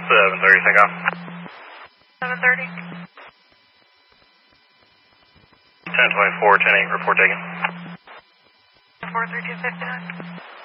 7:30, takeoff. 7:30. 10:24, 10:8, report taken. 43259.